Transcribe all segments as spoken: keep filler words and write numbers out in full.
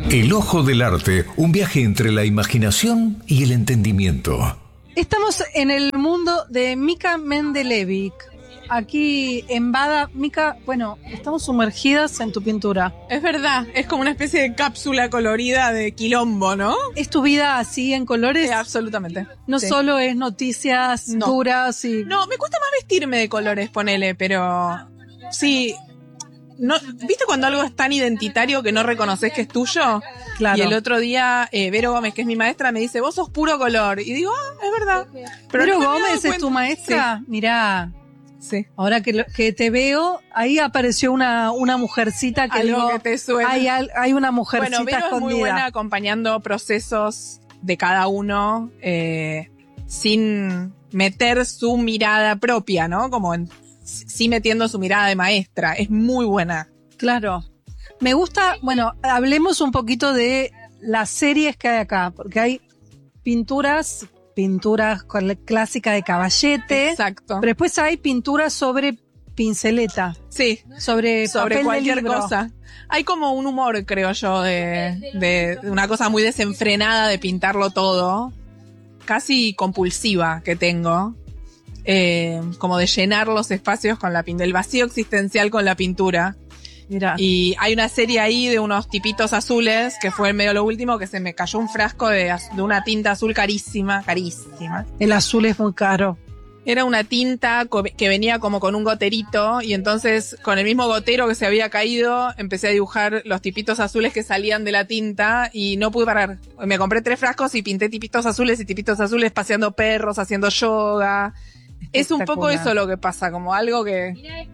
El ojo del arte, un viaje entre la imaginación y el entendimiento. Estamos en el mundo de Mika Mendelevich. Aquí en Bada, Mika, bueno, estamos sumergidas en tu pintura. Es verdad, es como una especie de cápsula colorida de quilombo, ¿no? ¿Es tu vida así en colores? Sí, absolutamente. No sí. solo es noticias no. duras y... No, me cuesta más vestirme de colores, ponele, pero... Sí... No, ¿viste cuando algo es tan identitario que no reconoces que es tuyo? Claro. Y el otro día, eh, Vero Gómez, que es mi maestra, me dice, vos sos puro color. Y digo, ah, es verdad. Pero Vero Gómez es tu maestra. Sí. Mirá, sí. ahora que, lo, que te veo, ahí apareció una, una mujercita que algo digo, que te suena. Hay, hay una mujercita bueno, Vero escondida. es muy buena acompañando procesos de cada uno, eh, sin meter su mirada propia, ¿no? Como en... sí metiendo su mirada de maestra, es muy buena. Claro. Me gusta, bueno, hablemos un poquito de las series que hay acá, porque hay pinturas, pinturas clásicas de caballete. Exacto. Pero después hay pinturas sobre pinceleta. Sí. Sobre, sobre papel cualquier de libro. cosa. Hay como un humor, creo yo, de, de, de una cosa muy desenfrenada de pintarlo todo, casi compulsiva que tengo. Eh, como de llenar los espacios con la pintura, el vacío existencial con la pintura. Mirá. Y hay una serie ahí de unos tipitos azules, que fue en medio lo último, que se me cayó un frasco de, de una tinta azul carísima, carísima. El azul es muy caro. Era una tinta que venía como con un goterito, y entonces con el mismo gotero que se había caído empecé a dibujar los tipitos azules que salían de la tinta y no pude parar. Me compré tres frascos y pinté tipitos azules y tipitos azules paseando perros, haciendo yoga. Es un poco eso lo que pasa, como algo que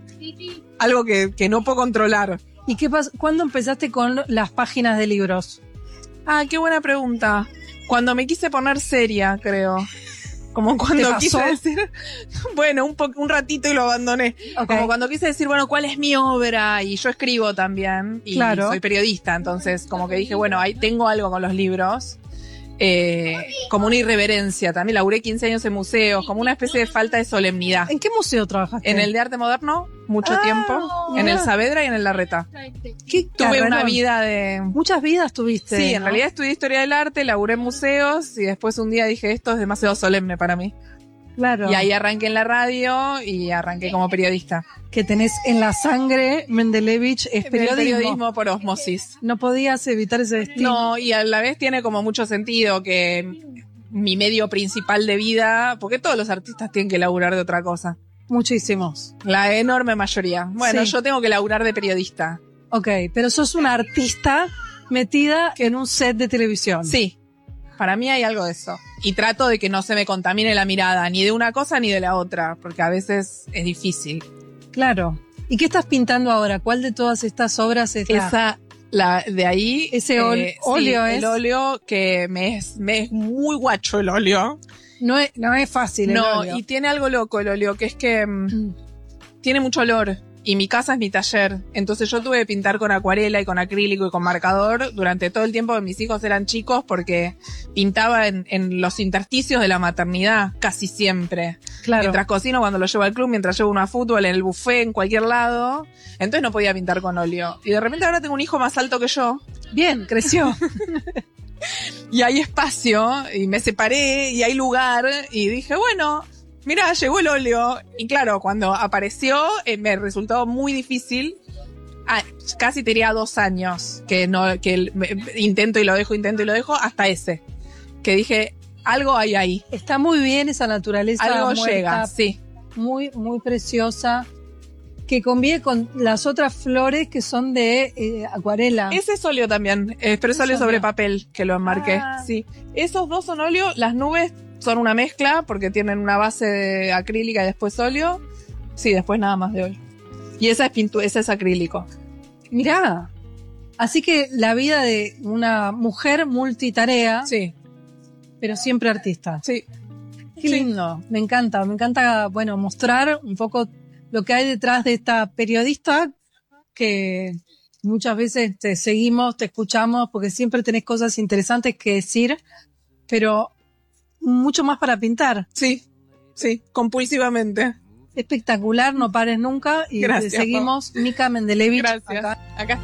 algo que, que no puedo controlar. ¿Y qué pasa? ¿Cuándo empezaste con las páginas de libros? Ah, qué buena pregunta. Cuando me quise poner seria, creo. Como cuando quise decir, bueno, un, po- un ratito y lo abandoné. Okay. Como cuando quise decir, bueno, ¿cuál es mi obra? Y yo escribo también. Y claro. soy periodista, entonces como que dije, bueno, ahí tengo algo con los libros. Eh, como una irreverencia. También laburé quince años en museos, como una especie de falta de solemnidad. ¿En qué museo trabajaste? En el de arte moderno, mucho ah, tiempo. Yeah. En el Saavedra y en el Larreta. ¿Qué Tuve carrerón? una vida de... Muchas vidas tuviste. Sí, en ¿no? realidad estudié historia del arte, laburé en museos y después un día dije, esto es demasiado solemne para mí. Claro. Y ahí arranqué en la radio y arranqué como periodista. Que tenés en la sangre, Mendelevich es periodismo. El periodismo por osmosis. No podías evitar ese destino. No, y a la vez tiene como mucho sentido que mi medio principal de vida, porque todos los artistas tienen que laburar de otra cosa. Muchísimos. La enorme mayoría. Bueno, sí. Yo tengo que laburar de periodista. Ok, pero sos una artista metida en un set de televisión. Sí. Para mí hay algo de eso. Y trato de que no se me contamine la mirada, ni de una cosa ni de la otra, porque a veces es difícil. Claro. ¿Y qué estás pintando ahora? ¿Cuál de todas estas obras es la...? Esa, la de ahí... Ese ol- eh, óleo sí, es... el óleo que me es, me es muy guacho el óleo. No es, no es fácil el No, óleo. y tiene algo loco el óleo, que es que mm. tiene mucho olor. Y mi casa es mi taller. Entonces yo tuve que pintar con acuarela y con acrílico y con marcador durante todo el tiempo que mis hijos eran chicos, porque pintaba en, en los intersticios de la maternidad casi siempre. Claro. Mientras cocino, cuando lo llevo al club, mientras llevo uno a fútbol, en el buffet, en cualquier lado. Entonces no podía pintar con óleo. Y de repente ahora tengo un hijo más alto que yo. Bien, creció. Y hay espacio, y me separé, y hay lugar, y dije, bueno... Mirá, llegó el óleo. Y claro, cuando apareció, eh, me resultó muy difícil. Ah, casi tenía dos años que no, que el, me, intento y lo dejo, intento y lo dejo, hasta ese. Que dije, algo hay ahí. Está muy bien esa naturaleza. Algo muerta, llega, sí. Muy, muy preciosa. Que convive con las otras flores que son de eh, acuarela. Ese es óleo también, eh, pero es óleo sobre papel que lo enmarqué. Ah. Sí. Esos dos son óleo, las nubes son una mezcla porque tienen una base de acrílica y después óleo. Sí, después nada más de óleo. Y esa es pintura, esa es acrílico. Mirá. Así que la vida de una mujer multitarea, sí, pero siempre artista. Sí. Qué lindo. Sí. Me encanta, me encanta, bueno, mostrar un poco lo que hay detrás de esta periodista que muchas veces te seguimos, te escuchamos, porque siempre tenés cosas interesantes que decir, pero mucho más para pintar. Sí, sí, compulsivamente. Espectacular, no pares nunca y Gracias, te seguimos. Mika Mendelevich. Gracias. Acá. Acá está.